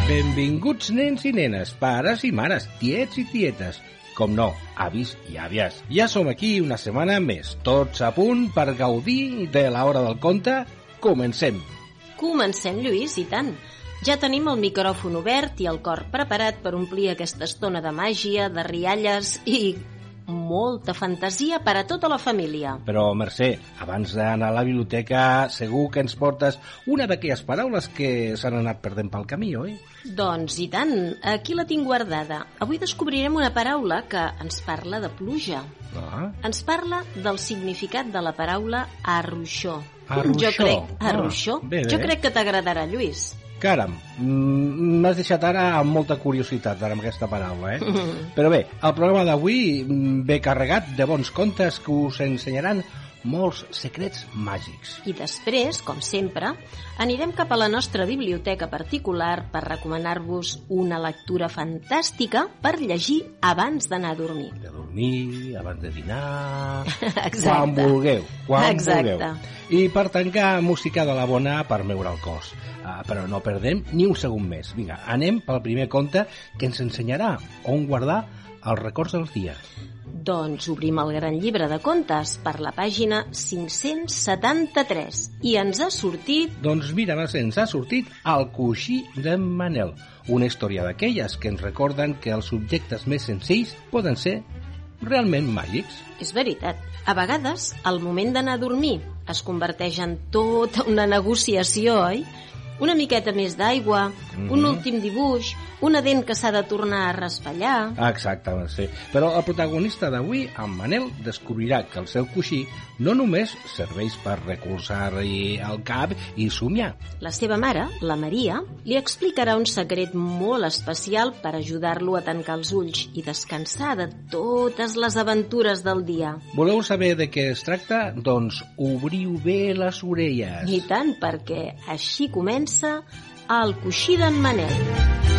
Benvinguts nens i nenes, pares i mares, tiets i tietes, com no, avis i àvies. Ja som aquí una setmana més, tots a punt per gaudir de l'hora del conte. Comencem. Comencem, Lluís, i tant. Ja tenim el micròfon obert i el cor preparat per omplir aquesta estona de màgia, de rialles i molta fantasia per a tota la família. Però, Mercè, abans d'anar a la biblioteca, segur que ens portes una d'aquelles paraules que s'han anat perdent pel camí, oi? Doncs i tant, aquí la tinc guardada. Avui descobrirem una paraula que ens parla de pluja. Ens parla del significat de la paraula arruixó. Arruixó? Jo crec que t'agradarà, Lluís. Caram, m'has deixat ara amb molta curiositat amb aquesta paraula, Però bé, el programa d'avui ve carregat de bons contes que us ensenyaran molts secrets màgics. I després, com sempre, anirem cap a la nostra biblioteca particular per recomanar-vos una lectura fantàstica per llegir abans d'anar a dormir. De dormir, abans de dinar... Exacte. Quan vulgueu, Exacte. I per tancar, música de la bona per meure el cos. Però no perdem ni un segon més. Vinga, anem pel primer conte que ens ensenyarà on guardar els records del dia. Doncs obrim el gran llibre de contes per la pàgina 573 i ens ha sortit... Doncs mira, Mercè, ens ha sortit El coixí d'en Manel, una història d'aquelles que ens recorden que els objectes més senzills poden ser realment màgics. És veritat. A vegades, el moment d'anar a dormir es converteix en tota una negociació, oi? Una miqueta més d'aigua, un últim dibuix, una dent que s'ha de tornar a raspallar... Exactament, sí. Però el protagonista d'avui, en Manel, descobrirà que el seu coixí no només serveix per recolzar-hi el cap i somiar. La seva mare, la Maria, li explicarà un secret molt especial per ajudar-lo a tancar els ulls i descansar de totes les aventures del dia. Voleu saber de què es tracta? Doncs obriu bé les orelles. I tant, perquè així comença El coixí d'en Manel.